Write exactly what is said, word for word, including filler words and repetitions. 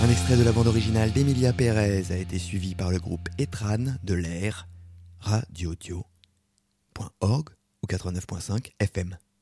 Un extrait de la bande originale d'Emilia Pérez a été suivi par le groupe Etran de l'air radiodio point org ou quatre-vingt-neuf point cinq F M.